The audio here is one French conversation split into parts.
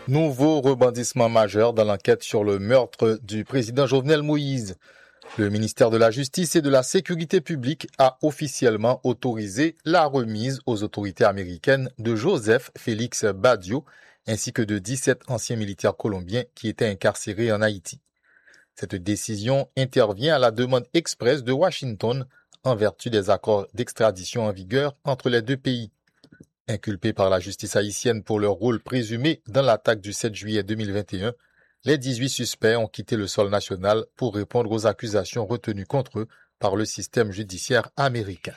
Nouveau rebondissement majeur dans l'enquête sur le meurtre du président Jovenel Moïse. Le ministère de la Justice et de la Sécurité publique a officiellement autorisé la remise aux autorités américaines de Joseph Félix Badio ainsi que de 17 anciens militaires colombiens qui étaient incarcérés en Haïti. Cette décision intervient à la demande expresse de Washington en vertu des accords d'extradition en vigueur entre les deux pays. Inculpés par la justice haïtienne pour leur rôle présumé dans l'attaque du 7 juillet 2021, les 18 suspects ont quitté le sol national pour répondre aux accusations retenues contre eux par le système judiciaire américain.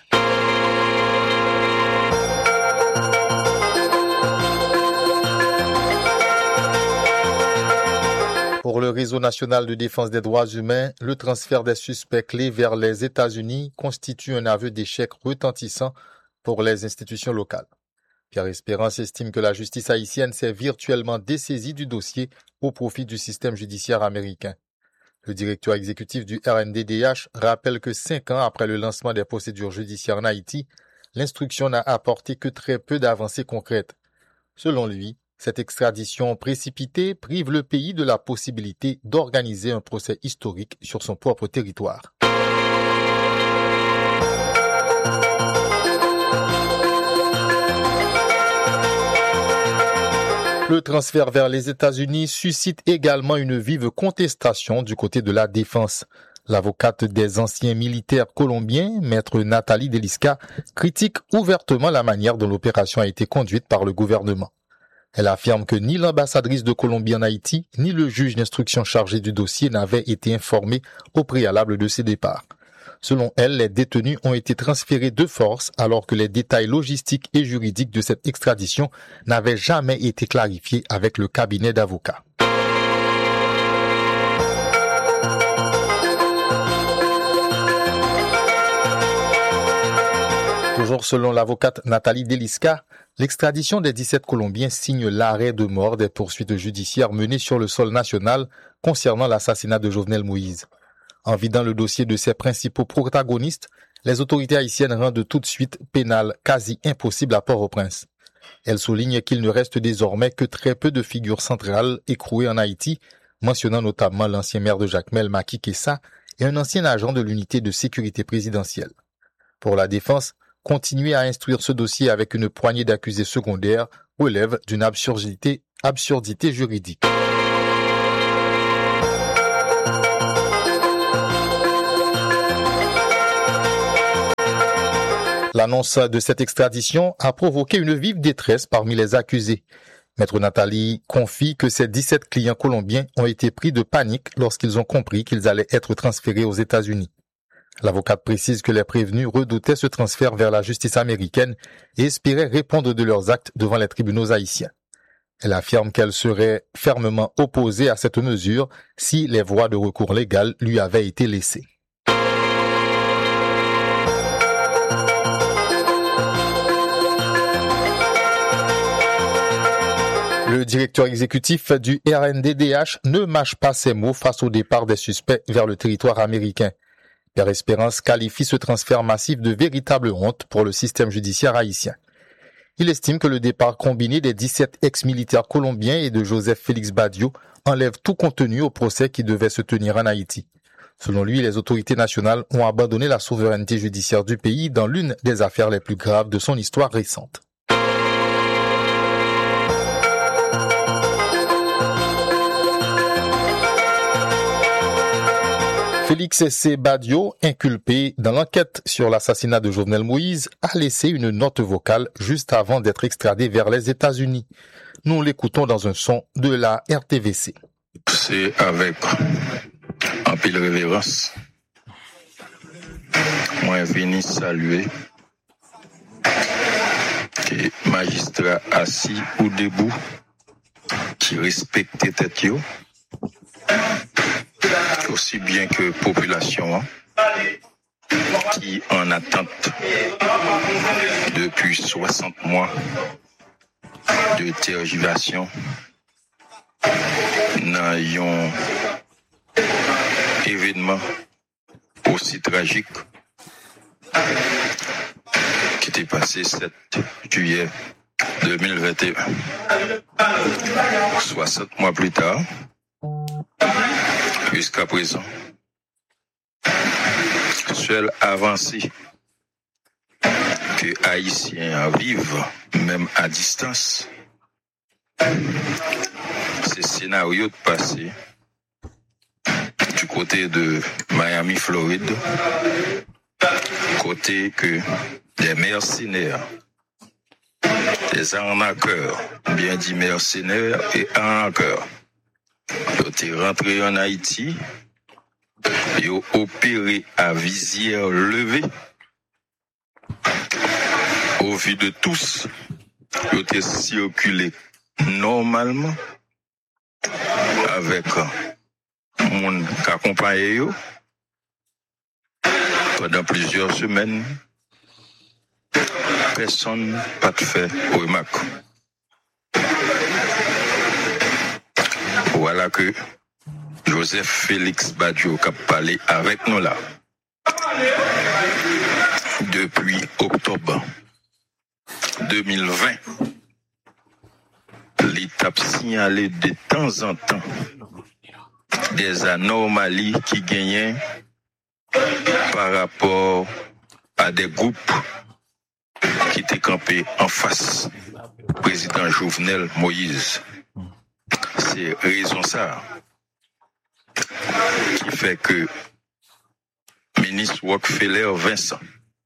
Pour le Réseau national de défense des droits humains, le transfert des suspects clés vers les États-Unis constitue un aveu d'échec retentissant pour les institutions locales. Pierre Espérance estime que la justice haïtienne s'est virtuellement dessaisie du dossier au profit du système judiciaire américain. Le directeur exécutif du RNDDH rappelle que 5 ans après le lancement des procédures judiciaires en Haïti, l'instruction n'a apporté que très peu d'avancées concrètes. Selon lui, cette extradition précipitée prive le pays de la possibilité d'organiser un procès historique sur son propre territoire. Le transfert vers les États-Unis suscite également une vive contestation du côté de la défense. L'avocate des anciens militaires colombiens, maître Nathalie Delisca, critique ouvertement la manière dont l'opération a été conduite par le gouvernement. Elle affirme que ni l'ambassadrice de Colombie en Haïti, ni le juge d'instruction chargé du dossier n'avaient été informés au préalable de ces départs. Selon elle, les détenus ont été transférés de force alors que les détails logistiques et juridiques de cette extradition n'avaient jamais été clarifiés avec le cabinet d'avocats. Toujours selon l'avocate Nathalie Delisca, l'extradition des 17 Colombiens signe l'arrêt de mort des poursuites judiciaires menées sur le sol national concernant l'assassinat de Jovenel Moïse. En vidant le dossier de ses principaux protagonistes, les autorités haïtiennes rendent tout de suite pénal quasi impossible à Port-au-Prince. Elle souligne qu'il ne reste désormais que très peu de figures centrales écrouées en Haïti, mentionnant notamment l'ancien maire de Jacmel, Macky Kessa, et un ancien agent de l'unité de sécurité présidentielle. Pour la défense, continuer à instruire ce dossier avec une poignée d'accusés secondaires relève d'une absurdité juridique. L'annonce de cette extradition a provoqué une vive détresse parmi les accusés. Maître Nathalie confie que ses 17 clients colombiens ont été pris de panique lorsqu'ils ont compris qu'ils allaient être transférés aux États-Unis. L'avocate précise que les prévenus redoutaient ce transfert vers la justice américaine et espéraient répondre de leurs actes devant les tribunaux haïtiens. Elle affirme qu'elle serait fermement opposée à cette mesure si les voies de recours légales lui avaient été laissées. Le directeur exécutif du RNDDH ne mâche pas ses mots face au départ des suspects vers le territoire américain. Pierre Espérance qualifie ce transfert massif de véritable honte pour le système judiciaire haïtien. Il estime que le départ combiné des 17 ex-militaires colombiens et de Joseph Félix Badio enlève tout contenu au procès qui devait se tenir en Haïti. Selon lui, les autorités nationales ont abandonné la souveraineté judiciaire du pays dans l'une des affaires les plus graves de son histoire récente. Félix C. Badio, inculpé dans l'enquête sur l'assassinat de Jovenel Moïse, a laissé une note vocale juste avant d'être extradé vers les États-Unis. Nous l'écoutons dans un son de la RTVC. C'est avec un pile révérence. Moi, venu saluer les magistrats assis ou debout qui respectent tête yo, aussi bien que population qui en attente depuis 60 mois de tergiversation dans un événement aussi tragique qui était passé 7 juillet 2021. 60 mois plus tard, jusqu'à présent, seule avancée que Haïtiens vivent, même à distance, c'est scénario de passé du côté de Miami, Floride, côté que des mercenaires, des arnaqueurs, bien dit mercenaires et arnaqueurs, ils étaient rentrés en Haïti, ils ont opéré à visière levée. Au vu de tous, ils ont circulé normalement avec mon qui accompagne eux pendant plusieurs semaines. Personne n'a pas fait remarque. Voilà que Joseph Félix Badiou qui a parlé avec nous là. Depuis octobre 2020, l'État signalé de temps en temps des anomalies qui gagnaient par rapport à des groupes qui étaient campés en face du président Jovenel Moïse. C'est raison ça qui fait que ministre Rockefeller Vincent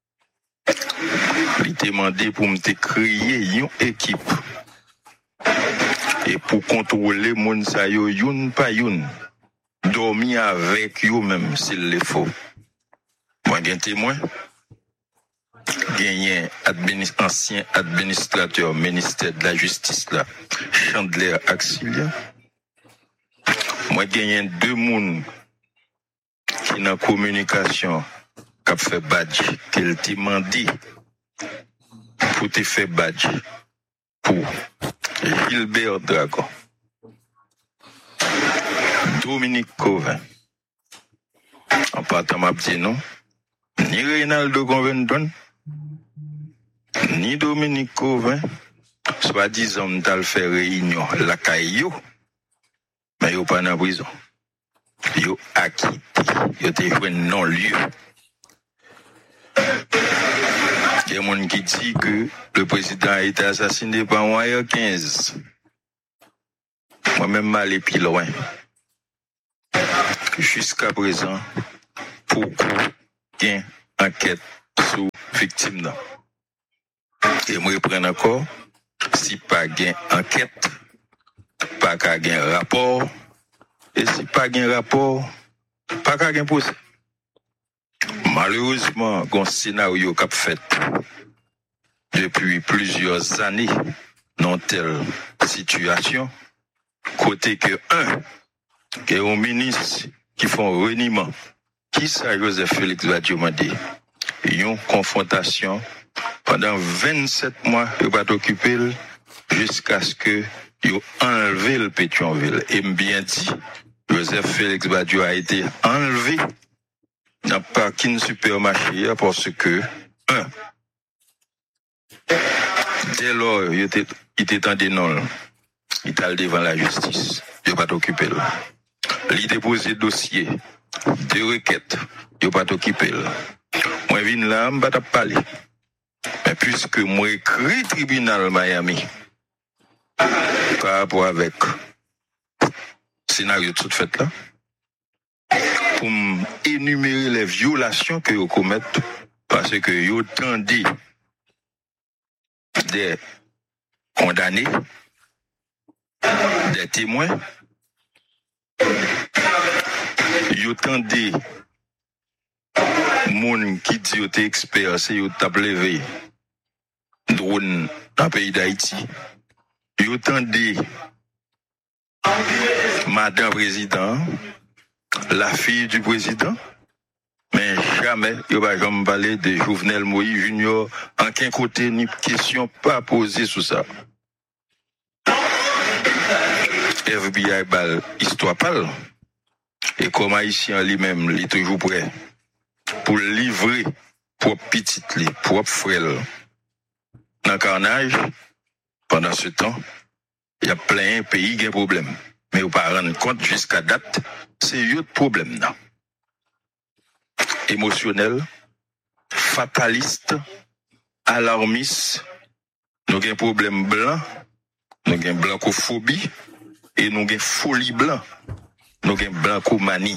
lui demandé pour me créer une équipe et pour contrôler mon sa yo youn pa youn dormir avec eux même s'il le faut. Moi j'ai un témoin, gagné ancien administrateur ministère de la justice là, Chandler Axilia. Moi gagné deux moun qui dans communication qui a fait badge qu'elle t'a demandé pour te faire badge pour Gilbert Dragon, Dominique Covin, en partant m'a dit non, ni Reynaldo Conventon, ni Dominique Covin, soit disant m'tal fait réunion la caillou, mais yo pas dans prison. Yo acquitté, yo te joué non-lieu. Il y a des gens qui disent que le président a été assassiné par Wire 15. Moi-même, m'allais plus loin. Jusqu'à présent, pourquoi il y a une enquête sur victime? Et moi, je prends encore, si pas une enquête, pas un rapport, et si pas un rapport, pas un procès. Malheureusement, un scénario qu'a fait depuis plusieurs années dans telle situation, côté que qu'il y a un ministre qui font reniement, qui ça Joseph Félix Badiou m'a dit, une confrontation pendant 27 mois, il va t'occuper jusqu'à ce que il enlevé le Pétionville. Et bien dit, Joseph Félix Badiou a été enlevé dans le parking supermarché parce que, dès lors, il était en dénol, il était devant la justice, il n'a pas occupé. Il déposé dossier, des requêtes, il n'a pas occupé. Moi, je viens là, je ne vais pas parler. Mais puisque moi, écrit tribunal Miami, par rapport avec le scénario tout fait là, pour énumérer les violations que vous commettez, parce que vous tendez des condamnés, des témoins, vous tendez moun qui dit que vous êtes expert, c'est vous levé drone dans le pays d'Haïti, vous tendez Madame Président, la fille du président, mais jamais, il va jamais parler de Jovenel Moïse Junior, en qu'un côté, ni question pas posée sur ça. FBI bal, histoire parle, et comme Haïtien lui-même, il est toujours prêt pour livrer propre petite, propre frère, dans le carnage, Pendant ce temps, il y a plein de pays qui ont des problèmes. Mais vous ne pas rendre compte jusqu'à date, c'est un problème. Non. Émotionnel, fataliste, alarmiste, nous avons un problème blanc, nous avons une blancophobie et nous avons une folie blanc, nous avons une blancomanie.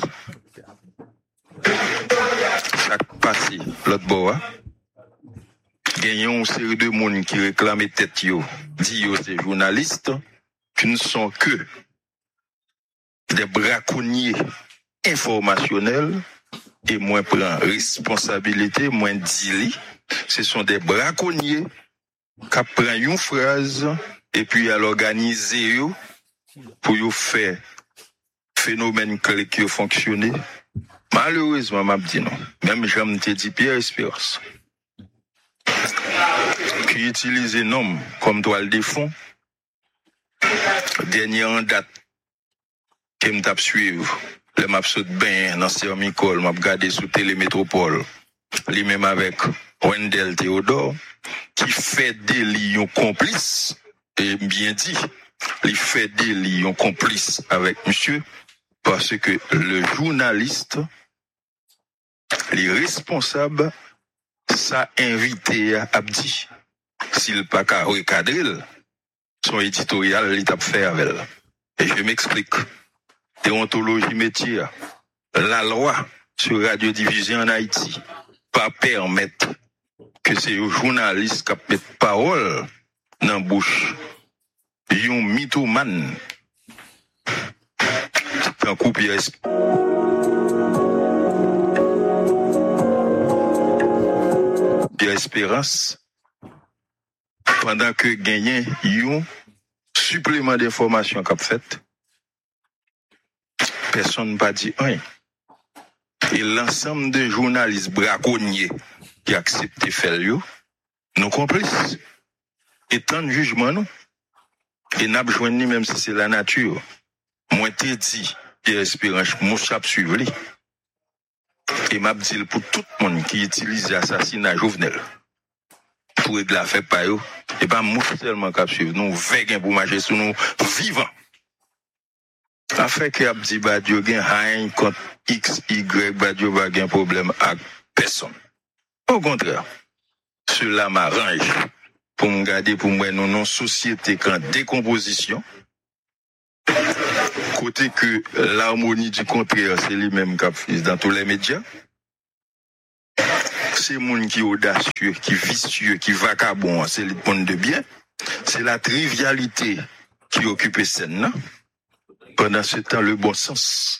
Chaque passé, l'autre bois, gagnons une série de monde qui réclament tête yo, dit yo c'est journalistes, qui ne sont que des braconniers informationnels et moins prend responsabilité, moins dit. Ce sont des braconniers qui prennent une phrase et puis à l'organiser pour y faire phénomène clé qui fonctionner. Malheureusement, m'a dit non. Même j'aime te dit Pierre Espérance, qui utilise un homme comme toile de fond. Dernier en date, qui me tape suivre, le m'a saute bien dans Sermicole, m'a regardé sous Télémétropole, lui-même avec Wendell Théodore, qui fait des lions complices, et bien dit, il fait des lions complices avec monsieur, parce que le journaliste, les responsables, ça invité à Abdi. S'il pas qu'à recadrer, son éditorial, il t'a fait avec elle. Et je m'explique. Déontologie métier, la loi sur radiodiffusion en Haïti, pas permettre que ces journalistes qui mettent parole dans la bouche. Ils ont mythomane. Un coup Pierre Espérance, pendant que gagnent un supplément d'informations qu'a fait, personne n'a pas dit rien. Et l'ensemble des journalistes braconniers qui acceptent de faire nous complices. Et tant de jugement, nous. Et n'a besoin ni même si c'est la nature. Moi, t'ai dit, Pierre Espérance, mon chap suivre lui. Et m'a dit pour tout le monde qui utilise l'assassinat Jovenel. Pour régler l'affaire par eux. Et pas moi seulement qui suivre. Nous, veillons pour marcher sur nous vivants. Afin que Abdi Badio gagne haine contre X, Y, Badio va gagner problème avec personne. Au contraire, cela m'arrange pour me garder pour moi non société en décomposition. Côté que l'harmonie du contraire, c'est lui-même qui fait dans tous les médias. C'est monde qui est audacieux, qui est vicieux, qui est vagabond, c'est le point de bien. C'est la trivialité qui occupe scène, non? Pendant ce temps, le bon sens.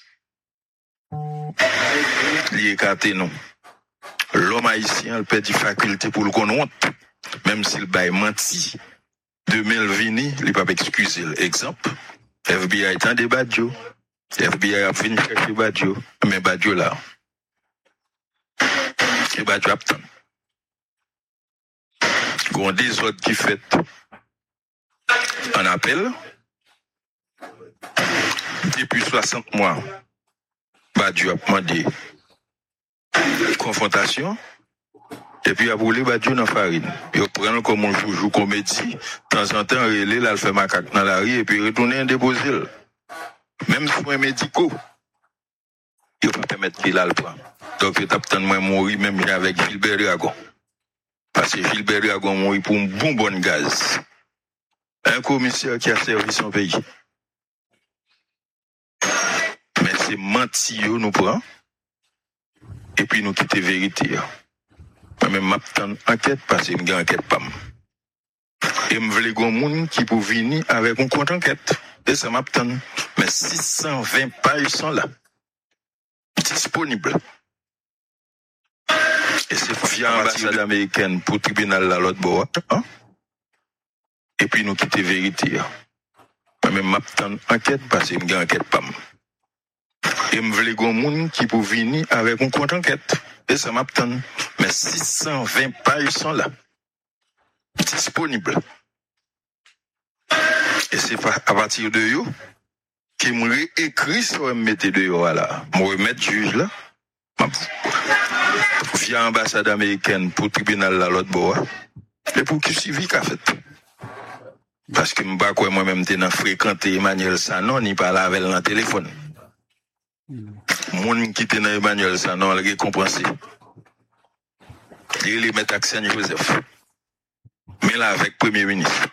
Il est écarté, non. L'homme haïtien, il perd des facultés pour le connaître, même s'il baille menti. Demain, il vini, il ne peut pas excuser. Exemple, FBI est en débat, FBI a fini chercher Badjo, mais Badjo là. Et Badjo a obtenu. Il y a des autres qui fait un appel. Depuis 60 mois, Badjo a demandé confrontation. Et puis, il a brûlé Badjo dans la farine. Il prend comme un joujou comédie. De temps en temps, il a fait macaque dans la rue et puis il retourne et déposer. Même soins médicaux, il ne peut pas permettre qu'il a le point. Donc, il a peut-être mourir même avec Gilbert Dragon. Parce que Gilbert Dragon mourit pour un bon gaz. Un commissaire qui a servi son pays. Mais c'est menti, nous prend. Et puis nous quitter vérité. Même m'attend enquête parce que m'gagne enquête pas. Et m'vle gon moun qui pour venir avec un compte enquête. Et ça m'attend. Mais 620 pages sont là. Disponibles. Et c'est via l'ambassade américaine pour le tribunal là l'autre bois. Hein? Et puis nous quitter vérité. Même m'attend enquête parce que m'gagne enquête pas. Et m'vle gon moun qui pour venir avec un compte enquête. Et ça m'attend. Mais 620 pages sont là. Disponibles. Et c'est à partir de eux qui m'ont écrit sur me mettre de eux là. M'ont remettre juge là. Via l'ambassade américaine pour le tribunal là l'autre bois. Et pour qui suivi qu'a fait. Parce que m'pas quoi moi-même t'es dans fréquenter Emmanuel Sanon, ni parler avec dans téléphone. Moun qui t'es dans Emmanuel Sanon, il récompensé. Il met Aksène Joseph. Mais là avec Premier ministre.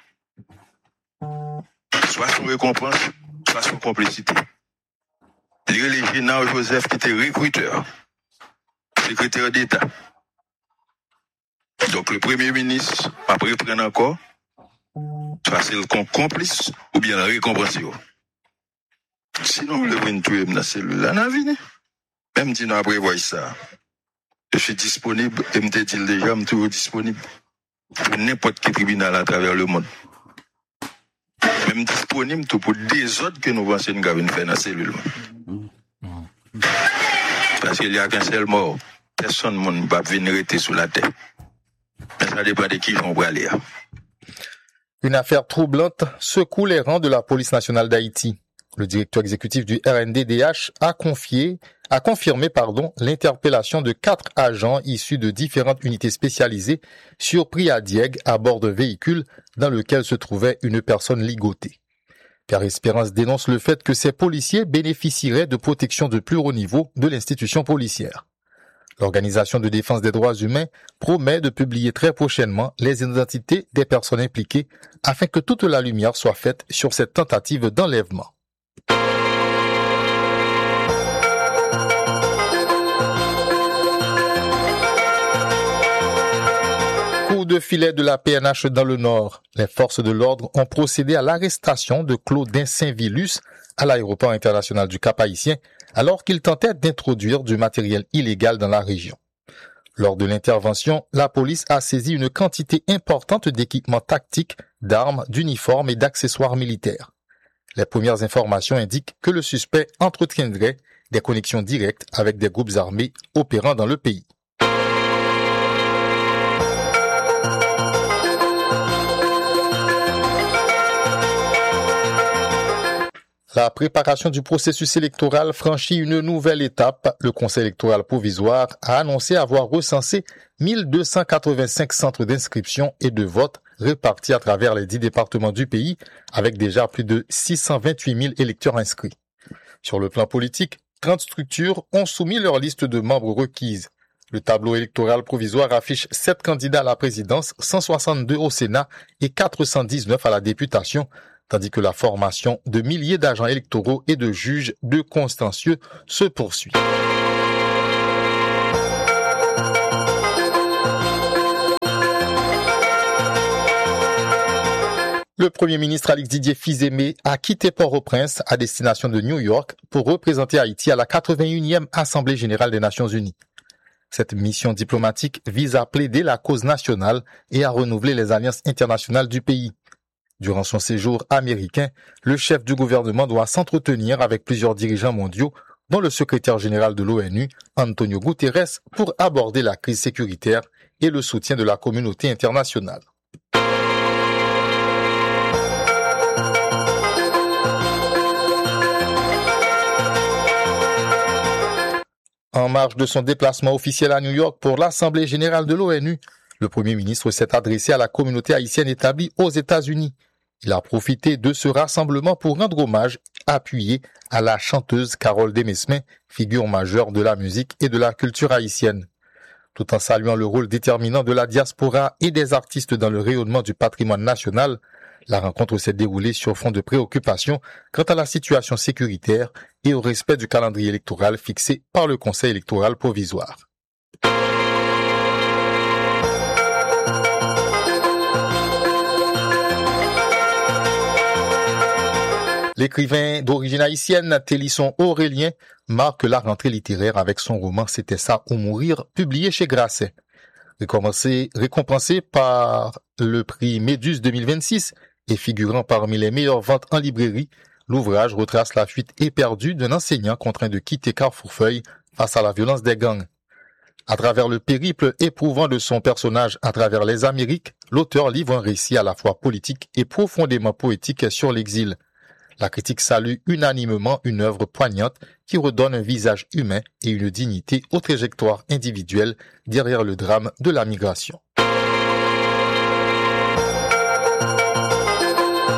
Soit son récompense, soit son complicité. Il est Général Joseph qui était recruteur, secrétaire d'État. Donc le Premier ministre, après prendre encore, soit c'est le complice ou bien la récompense. Sinon, le vin tout dans la cellule, là, n'a vu. Même si nous après voir ça, je suis disponible, et me dit déjà, je suis toujours disponible pour n'importe quel tribunal à travers le monde. Même disponible tout pour des autres que nous pensons nous avons fait dans la cellule. Parce qu'il n'y a qu'un seul mort. Personne ne va venir rester sous la terre. Mais ça dépend de qui on va aller. Une affaire troublante secoue les rangs de la police nationale d'Haïti. Le directeur exécutif du RNDDH a confirmé l'interpellation de 4 agents issus de différentes unités spécialisées surpris à Dieppe à bord d'un véhicule dans lequel se trouvait une personne ligotée. Pierre Espérance dénonce le fait que ces policiers bénéficieraient de protection de plus haut niveau de l'institution policière. L'Organisation de défense des droits humains promet de publier très prochainement les identités des personnes impliquées afin que toute la lumière soit faite sur cette tentative d'enlèvement. Coup de filet de la PNH dans le Nord. Les forces de l'ordre ont procédé à l'arrestation de Claudin Saint-Vilus à l'aéroport international du Cap-Haïtien alors qu'il tentait d'introduire du matériel illégal dans la région. Lors de l'intervention, la police a saisi une quantité importante d'équipements tactiques, d'armes, d'uniformes et d'accessoires militaires. Les premières informations indiquent que le suspect entretiendrait des connexions directes avec des groupes armés opérant dans le pays. La préparation du processus électoral franchit une nouvelle étape. Le Conseil électoral provisoire a annoncé avoir recensé 1285 centres d'inscription et de vote répartis à travers les 10 départements du pays, avec déjà plus de 628 000 électeurs inscrits. Sur le plan politique, 30 structures ont soumis leur liste de membres requises. Le tableau électoral provisoire affiche 7 candidats à la présidence, 162 au Sénat et 419 à la députation, tandis que la formation de milliers d'agents électoraux et de juges de contentieux se poursuit. Le Premier ministre Alex Didier Fils-Aimé a quitté Port-au-Prince à destination de New York pour représenter Haïti à la 81e Assemblée générale des Nations unies. Cette mission diplomatique vise à plaider la cause nationale et à renouveler les alliances internationales du pays. Durant son séjour américain, le chef du gouvernement doit s'entretenir avec plusieurs dirigeants mondiaux, dont le secrétaire général de l'ONU, Antonio Guterres, pour aborder la crise sécuritaire et le soutien de la communauté internationale. En marge de son déplacement officiel à New York pour l'Assemblée générale de l'ONU, le Premier ministre s'est adressé à la communauté haïtienne établie aux États-Unis. Il a profité de ce rassemblement pour rendre hommage appuyé à la chanteuse Carole Demesmin, figure majeure de la musique et de la culture haïtienne. Tout en saluant le rôle déterminant de la diaspora et des artistes dans le rayonnement du patrimoine national, la rencontre s'est déroulée sur fond de préoccupation quant à la situation sécuritaire et au respect du calendrier électoral fixé par le Conseil électoral provisoire. L'écrivain d'origine haïtienne Télisson Aurélien marque la rentrée littéraire avec son roman C'était ça ou mourir, publié chez Grasset. Récompensé par le prix Méduse 2026 et figurant parmi les meilleures ventes en librairie, l'ouvrage retrace la fuite éperdue d'un enseignant contraint de quitter Carrefourfeuille face à la violence des gangs. À travers le périple éprouvant de son personnage à travers les Amériques, l'auteur livre un récit à la fois politique et profondément poétique sur l'exil. La critique salue unanimement une œuvre poignante qui redonne un visage humain et une dignité aux trajectoires individuelles derrière le drame de la migration.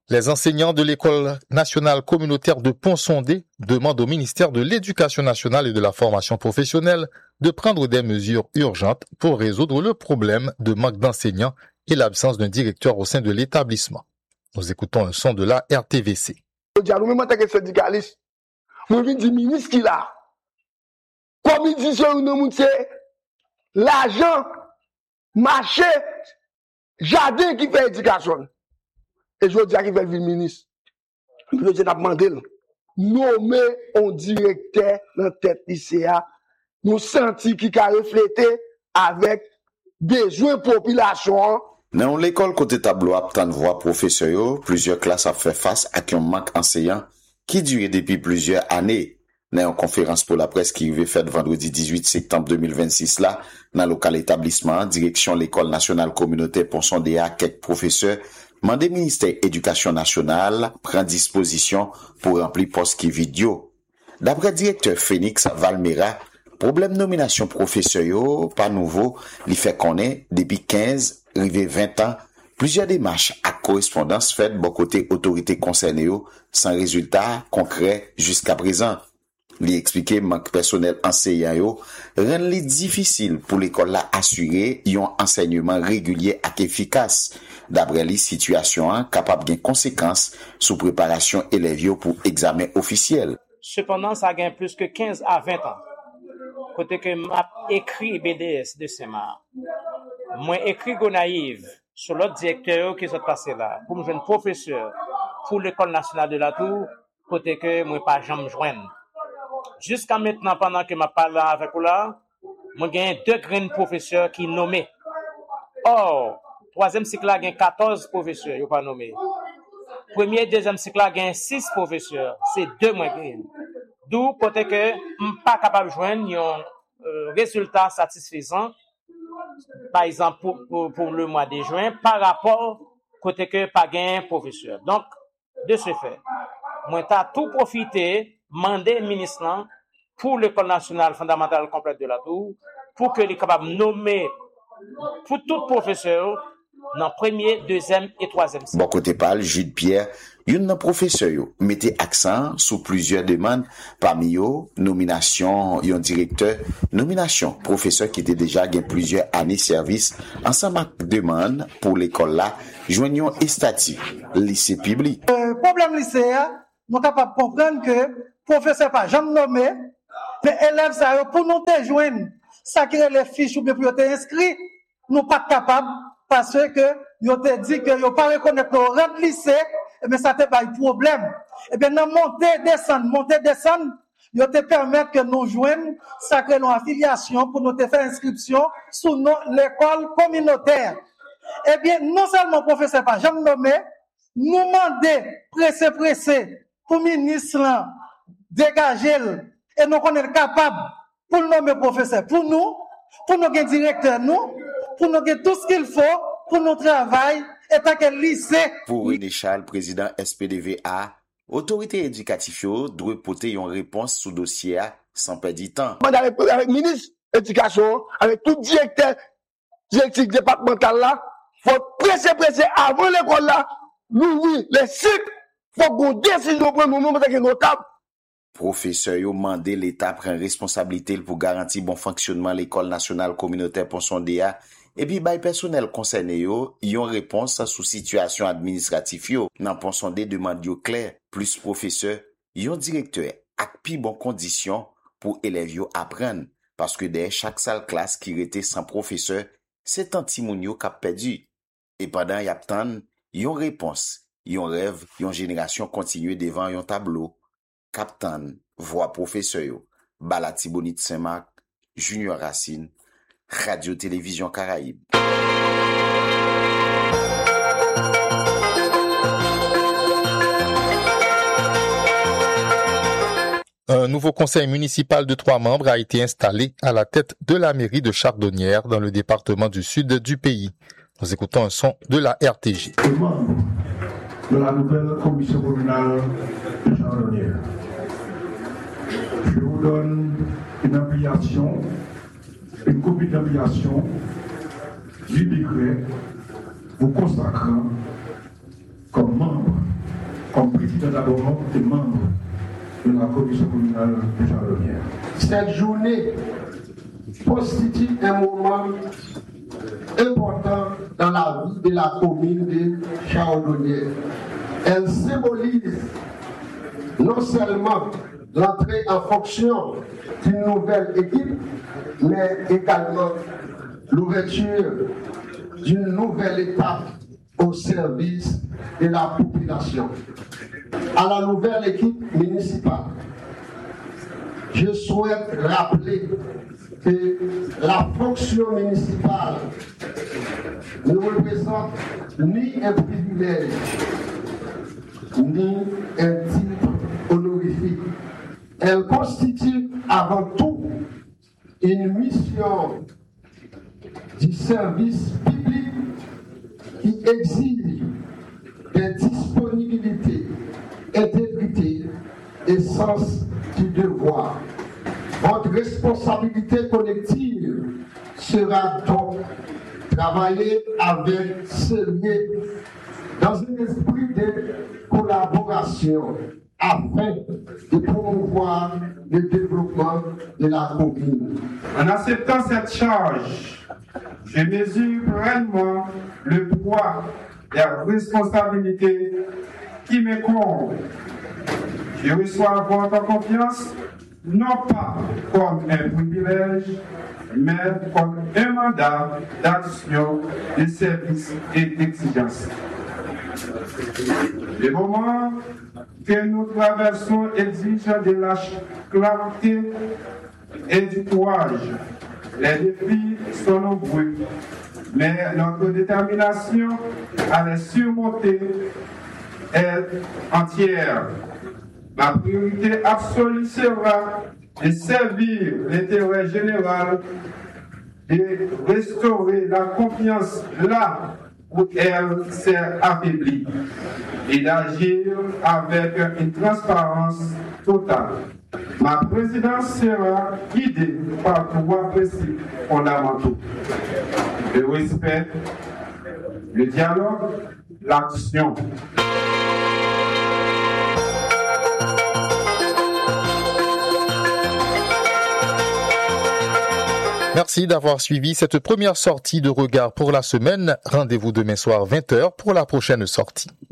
Les enseignants de l'École nationale communautaire de Pont-Sondé demandent au ministère de l'Éducation nationale et de la formation professionnelle de prendre des mesures urgentes pour résoudre le problème de manque d'enseignants et l'absence d'un directeur au sein de l'établissement. Nous écoutons un son de la RTVC. Nous-mêmes, en tant que syndicalistes, nous venons du ministre qui là. Comme il dit sur nous, c'est l'argent, marché, jardin qui fait éducation. Et je dis à qui fait le ministre. Je dis à demander, nommer un directeur dans la tête lycéa, nous sentons qu'il a reflété avec besoin de population. Dans l'école côté tableau aptan voix professeur, plusieurs classes a fait face à un manque enseignant qui dure depuis plusieurs années. Dans une conférence pour la presse qui avait faite vendredi 18 septembre 2026 là, dans le local établissement, direction l'école nationale communautaire Pont-Sondé à quelques professeurs, mandé ministère éducation nationale prend disposition pour remplir poste qui vidéo. D'après directeur Phoenix Valmera, problème nomination professeur pas nouveau, il fait qu'on est depuis 15 arrivé 20 ans, plusieurs démarches à correspondance faites bon côté autorité concernée sans résultat concret jusqu'à présent. Il expliquait manque personnel enseignant rend li difficile pour l'école là assurer un enseignement régulier et efficace. D'après les situations capable de conséquences sous préparation élèves pour examen officiel. Cependant, ça gagne plus que 15 à 20 ans. Côté que m'a écrit BDS de Saint-Marc. Moi écrit Gonaïve sur l'autre directeur qui s'est passé là pour me joindre professeur pour l'école nationale de la Tour côté que moi pas jamais joindre. Jusqu'à maintenant pendant que m'a parlé avec vous là, moi gagne 2 grands professeurs qui nommés. Or, troisième cycle là gagne 14 professeurs yo pas nommés. Premier deuxième cycle là gagne 6 professeurs, c'est 2 moins gagne. D'où côté que pas capable joindre un résultat satisfaisant. Par exemple, pour le mois de juin, par rapport côté que pas gain professeur. Donc, de ce fait, moi, t'as tout profité, mandé le ministre pour l'école nationale fondamentale complète de la Tour, pour que les capables nommer pour tout professeur dans premier, deuxième et troisième cycle. Bon côté parle, Jude Pierre, une professeur mettait accent sur plusieurs demandes, parmi eux, nomination, un directeur, nomination, professeur qui était déjà gain plusieurs années service, ensemble avec demande pour l'école là, joignons et statut, lycée public. Problème lycéen, nous sommes capables de comprendre que professeur pas jamais nommé, mais élèves ça pour nous te joindre, ça crée les fiches ou bien pour être inscrit, nous pas capables parce que yo te dit que yo pas reconnaître au rentre lycée, mais ça te pas un problème. Et bien dans monter descendre, yo te permettre que nous joignent ça crée nos affiliation pour nous te faire inscription sous l'école communautaire. Eh bien non seulement professeur pas jamais nommé, nous demander pressé pour ministre là dégager et nous connaître capable pour nommer professeur pour nous directeur nous pour nous tout ce qu'il faut pour notre travail et tant que lycée. Pour René Charles, président SPDVA, autorité éducative doit porter une réponse sous dossier sans perdre du temps. Avec le ministre de l'Éducation, avec tout directeur départemental là, faut presser avant l'école là. Nous, oui, les cycles, faut qu'on décide de prendre nous avec notable. Professeur yo mandé l'État prend responsabilité pour garantir bon fonctionnement l'école nationale communautaire Pont-Sondé et puis bay personnel concerné yo yon réponse sous situation administrative yo nan Pont-Sondé demande yo clair plus professeur yon directeur ak pi bon condition pour élèves yo apprendre parce que derrière chaque salle classe qui était sans professeur c'est un petit moun yo k'ap perdu et pendant y attend yon réponse yon rêve yon génération continue devant yon tableau Captain, voix professeur, Balatibonite Saint-Marc, Junior Racine, Radio-Télévision Caraïbe. Un nouveau conseil municipal de 3 membres a été installé à la tête de la mairie de Chardonnières dans le département du sud du pays. Nous écoutons un son de la RTG. De la nouvelle commission communale de Chardonnières. Je vous donne une application, une copie d'application du décret vous consacrant comme membre comme président d'abord et membre de la commission communale de Chardonnière. Cette journée constitue un moment important dans la vie de la commune de Chardonnière. Elle symbolise non seulement l'entrée en fonction d'une nouvelle équipe, mais également l'ouverture d'une nouvelle étape au service de la population. À la nouvelle équipe municipale, je souhaite rappeler que la fonction municipale ne représente ni un privilège, ni un titre honorifique. Elle constitue avant tout une mission du service public qui exige des disponibilités, intégrité et sens du devoir. Votre responsabilité collective sera donc travailler avec sérieux dans un esprit de collaboration afin de promouvoir le développement de la commune. En acceptant cette charge, je mesure pleinement le poids et la responsabilité qui m'incombent. Je reçois votre confiance non pas comme un privilège, mais comme un mandat d'action, de service et d'exigence. Les moments que nous traversons exigent de la clarté et du courage. Les défis sont nombreux, mais notre détermination à les surmonter est entière. Ma priorité absolue sera de servir l'intérêt général, de restaurer la confiance là où elle s'est affaiblie et d'agir avec une transparence totale. Ma présidence sera guidée par 3 principes fondamentaux: le respect, le dialogue, l'action. Merci d'avoir suivi cette première sortie de Regard pour la semaine. Rendez-vous demain soir 20h pour la prochaine sortie.